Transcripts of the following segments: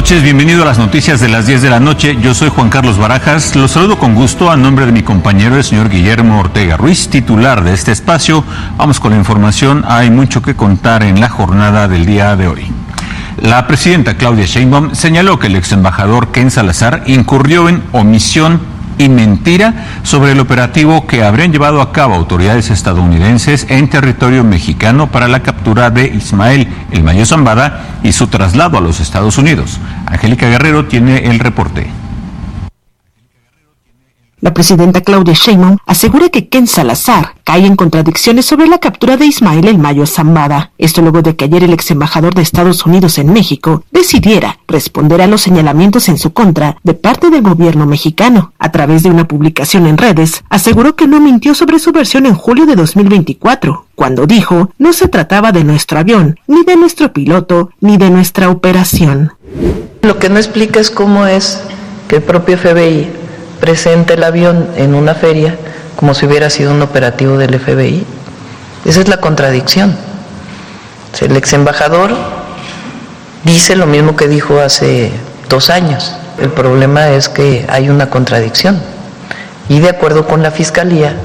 noches, bienvenido a las noticias de las 10 de la noche. Yo soy Juan Carlos Barajas. Los saludo con gusto a nombre de mi compañero, el señor Guillermo Ortega Ruiz, titular de este espacio. Vamos con la información. Hay mucho que contar en la jornada del día de hoy. La presidenta Claudia Sheinbaum señaló que el ex embajador Ken Salazar incurrió en omisión y mentira sobre el operativo que habrían llevado a cabo autoridades estadounidenses en territorio mexicano para la captura de Ismael El Mayo Zambada y su traslado a los Estados Unidos. Angélica Guerrero tiene el reporte. La presidenta Claudia Sheinbaum asegura que Ken Salazar cae en contradicciones sobre la captura de Ismael El Mayo Zambada. Esto luego de que ayer el ex embajador de Estados Unidos en México decidiera responder a los señalamientos en su contra de parte del gobierno mexicano. A través de una publicación en redes, aseguró que no mintió sobre su versión en julio de 2024, cuando dijo no se trataba de nuestro avión, ni de nuestro piloto, ni de nuestra operación. Lo que no explica es cómo es que el propio FBI presenta el avión en una feria como si hubiera sido un operativo del FBI. Esa es la contradicción. El ex embajador dice lo mismo que dijo hace 2 años. El problema es que hay una contradicción y de acuerdo con la fiscalía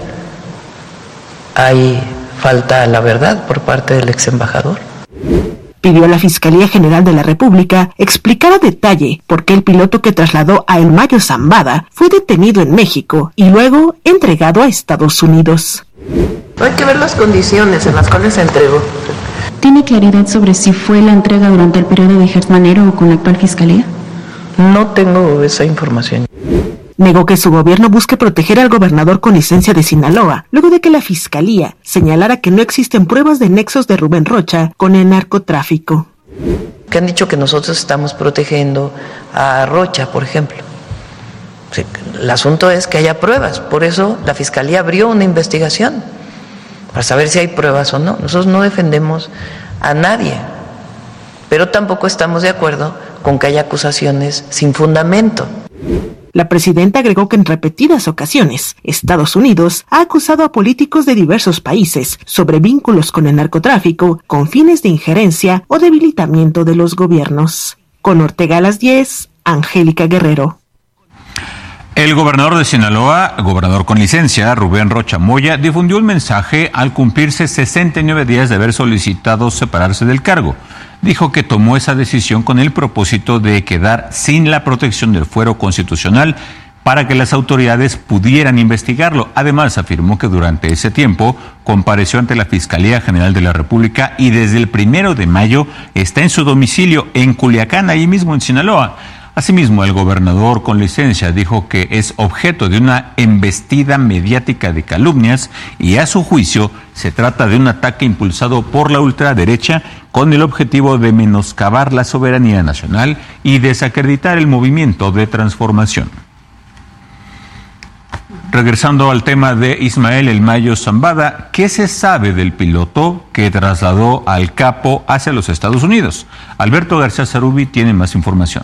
hay falta a la verdad por parte del ex embajador. Pidió a la Fiscalía General de la República explicar a detalle por qué el piloto que trasladó a El Mayo Zambada fue detenido en México y luego entregado a Estados Unidos. Hay que ver las condiciones en las cuales se entregó. ¿Tiene claridad sobre si fue la entrega durante el periodo de Gertz Manero o con la actual Fiscalía? No tengo esa información. Negó que su gobierno busque proteger al gobernador con licencia de Sinaloa, luego de que la Fiscalía señalara que no existen pruebas de nexos de Rubén Rocha con el narcotráfico. Que han dicho que nosotros estamos protegiendo a Rocha, por ejemplo. El asunto es que haya pruebas, por eso la Fiscalía abrió una investigación, para saber si hay pruebas o no. Nosotros no defendemos a nadie, pero tampoco estamos de acuerdo con que haya acusaciones sin fundamento. La presidenta agregó que en repetidas ocasiones Estados Unidos ha acusado a políticos de diversos países sobre vínculos con el narcotráfico con fines de injerencia o debilitamiento de los gobiernos. Con Ortega a las 10, Angélica Guerrero. El gobernador de Sinaloa, gobernador con licencia, Rubén Rocha Moya, difundió un mensaje al cumplirse 69 días de haber solicitado separarse del cargo. Dijo que tomó esa decisión con el propósito de quedar sin la protección del fuero constitucional para que las autoridades pudieran investigarlo. Además, afirmó que durante ese tiempo compareció ante la Fiscalía General de la República y desde el 1 de mayo está en su domicilio en Culiacán, ahí mismo en Sinaloa. Asimismo, el gobernador con licencia dijo que es objeto de una embestida mediática de calumnias y a su juicio se trata de un ataque impulsado por la ultraderecha con el objetivo de menoscabar la soberanía nacional y desacreditar el movimiento de transformación. Regresando al tema de Ismael El Mayo Zambada, ¿qué se sabe del piloto que trasladó al capo hacia los Estados Unidos? Alberto García Zarubi tiene más información.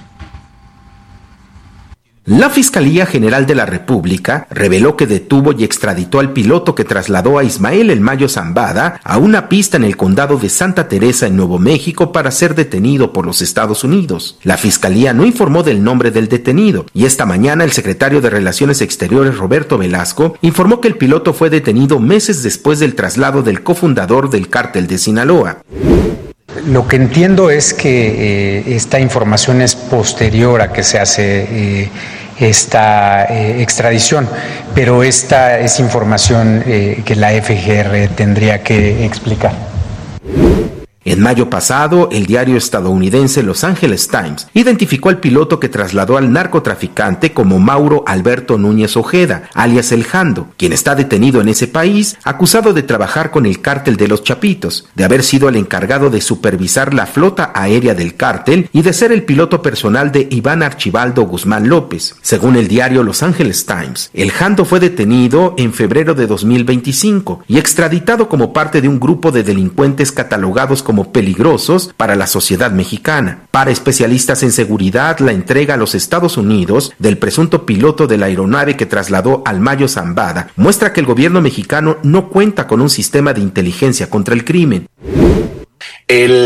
La Fiscalía General de la República reveló que detuvo y extraditó al piloto que trasladó a Ismael El Mayo Zambada a una pista en el condado de Santa Teresa en Nuevo México para ser detenido por los Estados Unidos. La Fiscalía no informó del nombre del detenido y esta mañana el secretario de Relaciones Exteriores Roberto Velasco informó que el piloto fue detenido meses después del traslado del cofundador del cártel de Sinaloa. Lo que entiendo es que esta información es posterior a que se hace esta extradición, pero esta es información que la FGR tendría que explicar. En mayo pasado, el diario estadounidense Los Angeles Times identificó al piloto que trasladó al narcotraficante como Mauro Alberto Núñez Ojeda, alias El Jando, quien está detenido en ese país, acusado de trabajar con el cártel de los Chapitos, de haber sido el encargado de supervisar la flota aérea del cártel y de ser el piloto personal de Iván Archibaldo Guzmán López. Según el diario Los Angeles Times, El Jando fue detenido en febrero de 2025 y extraditado como parte de un grupo de delincuentes catalogados como peligrosos para la sociedad mexicana. Para especialistas en seguridad, la entrega a los Estados Unidos del presunto piloto de la aeronave que trasladó al Mayo Zambada muestra que el gobierno mexicano no cuenta con un sistema de inteligencia contra el crimen. El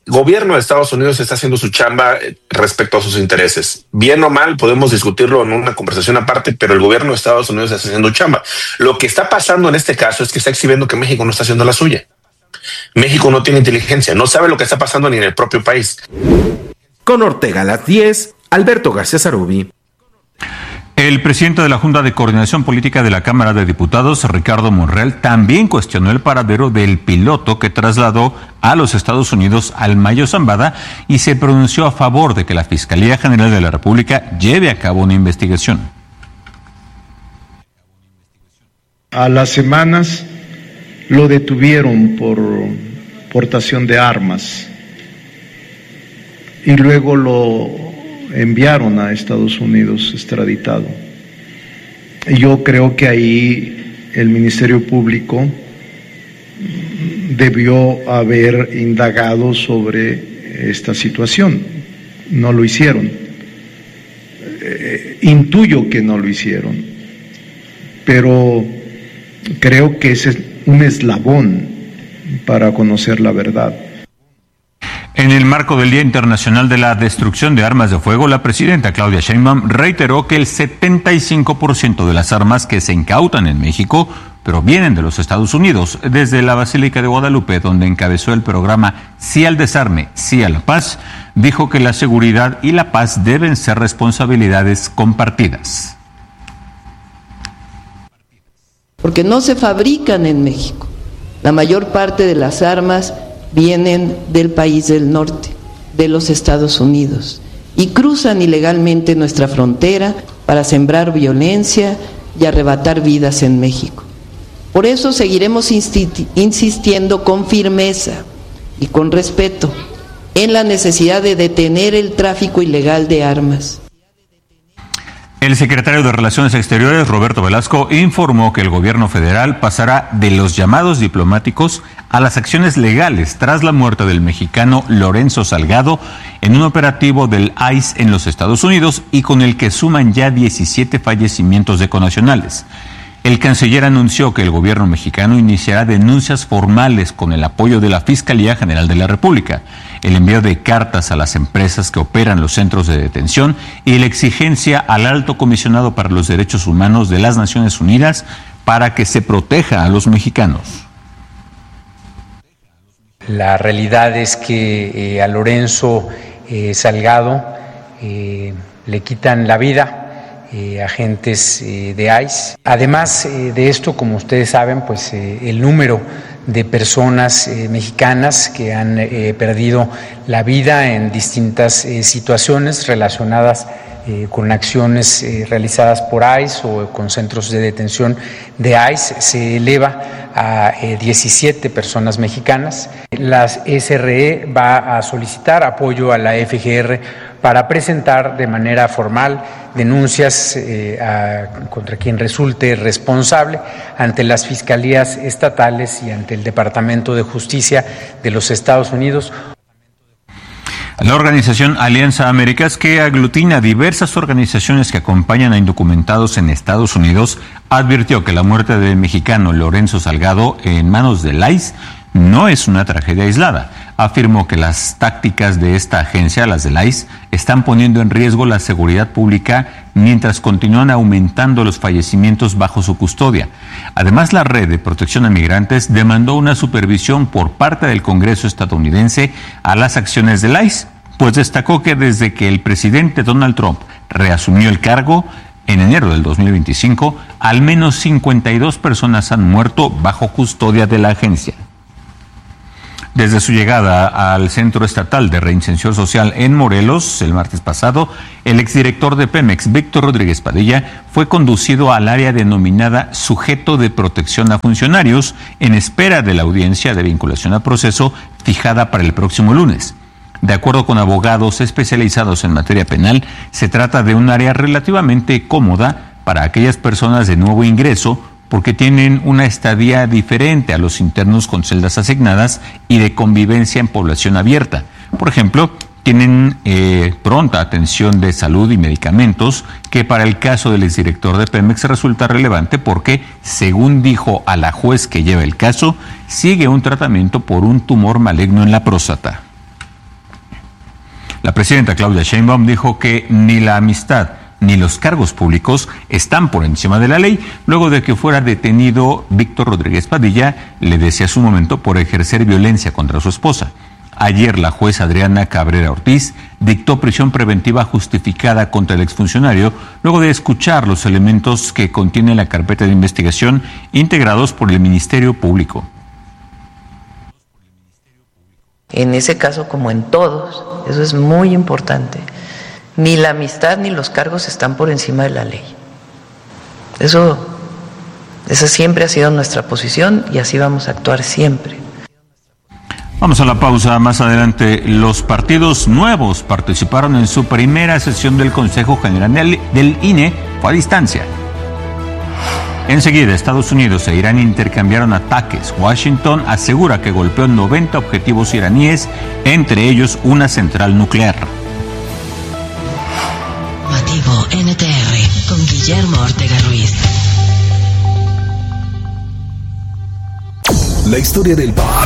gobierno de Estados Unidos está haciendo su chamba respecto a sus intereses. Bien o mal, podemos discutirlo en una conversación aparte, pero el gobierno de Estados Unidos está haciendo chamba. Lo que está pasando en este caso es que está exhibiendo que México no está haciendo la suya. México no tiene inteligencia, no sabe lo que está pasando ni en el propio país. Con Ortega a las 10, Alberto García Sarubi. El presidente de la Junta de Coordinación Política de la Cámara de Diputados, Ricardo Monreal, también cuestionó el paradero del piloto que trasladó a los Estados Unidos al Mayo Zambada y se pronunció a favor de que la Fiscalía General de la República lleve a cabo una investigación. A las semanas lo detuvieron por portación de armas y luego lo enviaron a Estados Unidos extraditado. Yo creo que ahí el Ministerio Público debió haber indagado sobre esta situación. No lo hicieron. Intuyo que no lo hicieron, pero creo que ese es un eslabón para conocer la verdad. En el marco del Día Internacional de la Destrucción de Armas de Fuego, la presidenta Claudia Sheinbaum reiteró que el 75% de las armas que se incautan en México provienen de los Estados Unidos. Desde la Basílica de Guadalupe, donde encabezó el programa Sí al Desarme, Sí a la Paz, dijo que la seguridad y la paz deben ser responsabilidades compartidas. Porque no se fabrican en México. La mayor parte de las armas vienen del país del norte, de los Estados Unidos, y cruzan ilegalmente nuestra frontera para sembrar violencia y arrebatar vidas en México. Por eso seguiremos insistiendo con firmeza y con respeto en la necesidad de detener el tráfico ilegal de armas. El secretario de Relaciones Exteriores, Roberto Velasco, informó que el gobierno federal pasará de los llamados diplomáticos a las acciones legales tras la muerte del mexicano Lorenzo Salgado en un operativo del ICE en los Estados Unidos y con el que suman ya 17 fallecimientos de connacionales. El canciller anunció que el gobierno mexicano iniciará denuncias formales con el apoyo de la Fiscalía General de la República, el envío de cartas a las empresas que operan los centros de detención y la exigencia al Alto Comisionado para los Derechos Humanos de las Naciones Unidas para que se proteja a los mexicanos. La realidad es que a Lorenzo Salgado le quitan la vida agentes de ICE. Además de esto, como ustedes saben, pues el número de personas mexicanas que han perdido la vida en distintas situaciones relacionadas con acciones realizadas por ICE o con centros de detención de ICE se eleva a 17 personas mexicanas. La SRE va a solicitar apoyo a la FGR para presentar de manera formal denuncias contra quien resulte responsable ante las fiscalías estatales y ante el Departamento de Justicia de los Estados Unidos. La organización Alianza Américas, que aglutina diversas organizaciones que acompañan a indocumentados en Estados Unidos, advirtió que la muerte del mexicano Lorenzo Salgado en manos del ICE no es una tragedia aislada. Afirmó que las tácticas de esta agencia, las del ICE, están poniendo en riesgo la seguridad pública mientras continúan aumentando los fallecimientos bajo su custodia. Además, la Red de Protección a Migrantes demandó una supervisión por parte del Congreso estadounidense a las acciones del ICE, pues destacó que desde que el presidente Donald Trump reasumió el cargo en enero del 2025, al menos 52 personas han muerto bajo custodia de la agencia. Desde su llegada al Centro Estatal de Reinserción Social en Morelos el martes pasado, el exdirector de Pemex, Víctor Rodríguez Padilla, fue conducido al área denominada Sujeto de Protección a Funcionarios en espera de la audiencia de vinculación a proceso fijada para el próximo lunes. De acuerdo con abogados especializados en materia penal, se trata de un área relativamente cómoda para aquellas personas de nuevo ingreso porque tienen una estadía diferente a los internos con celdas asignadas y de convivencia en población abierta. Por ejemplo, tienen pronta atención de salud y medicamentos, que para el caso del exdirector de Pemex resulta relevante porque, según dijo a la juez que lleva el caso, sigue un tratamiento por un tumor maligno en la próstata. La presidenta Claudia Sheinbaum dijo que ni la amistad ni los cargos públicos están por encima de la ley, luego de que fuera detenido Víctor Rodríguez Padilla, le decía hace un momento, por ejercer violencia contra su esposa. Ayer la jueza Adriana Cabrera Ortiz dictó prisión preventiva justificada contra el exfuncionario, luego de escuchar los elementos que contiene la carpeta de investigación integrados por el Ministerio Público. En ese caso, como en todos, eso es muy importante, ni la amistad ni los cargos están por encima de la ley. Esa siempre ha sido nuestra posición y así vamos a actuar siempre. Vamos a la pausa. Más adelante, los partidos nuevos participaron en su primera sesión del Consejo General del INE, fue a distancia. Enseguida, Estados Unidos e Irán intercambiaron ataques. Washington asegura que golpeó 90 objetivos iraníes, entre ellos una central nuclear. Informativo NTR con Guillermo Ortega Ruiz. La historia del pop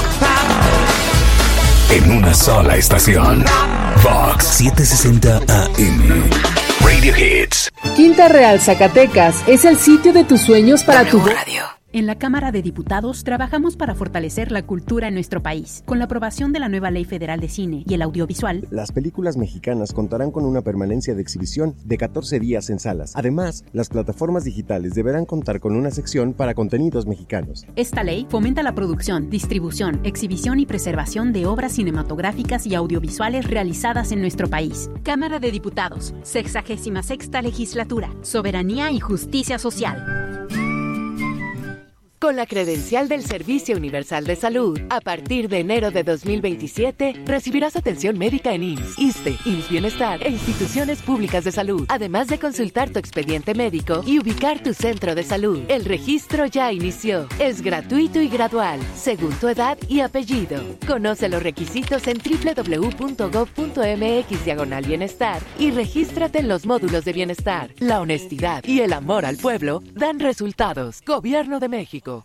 en una sola estación. Vox 760 AM. Radio Hits. Quinta Real Zacatecas es el sitio de tus sueños para tu radio. En la Cámara de Diputados trabajamos para fortalecer la cultura en nuestro país. Con la aprobación de la nueva Ley Federal de Cine y el Audiovisual, las películas mexicanas contarán con una permanencia de exhibición de 14 días en salas. Además, las plataformas digitales deberán contar con una sección para contenidos mexicanos. Esta ley fomenta la producción, distribución, exhibición y preservación de obras cinematográficas y audiovisuales realizadas en nuestro país. Cámara de Diputados, 66ª Legislatura, Soberanía y Justicia Social. Con la credencial del Servicio Universal de Salud, a partir de enero de 2027, recibirás atención médica en IMSS, ISSSTE, IMSS Bienestar e instituciones públicas de salud, además de consultar tu expediente médico y ubicar tu centro de salud. El registro ya inició. Es gratuito y gradual, según tu edad y apellido. Conoce los requisitos en www.gov.mx/bienestar y regístrate en los módulos de bienestar. La honestidad y el amor al pueblo dan resultados. Gobierno de México.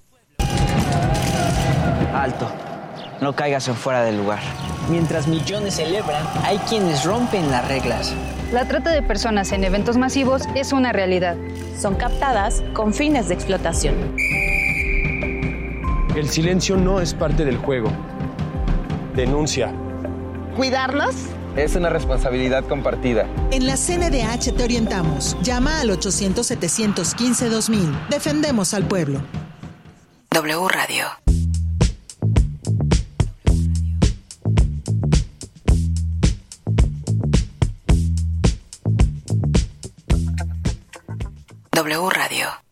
Alto, no caigas en fuera del lugar. Mientras millones celebran, hay quienes rompen las reglas. La trata de personas en eventos masivos es una realidad. Son captadas con fines de explotación. El silencio no es parte del juego. Denuncia. ¿Cuidarlos? Es una responsabilidad compartida. En la CNDH te orientamos. Llama al 800-715-2000. Defendemos al pueblo. W Radio. W Radio.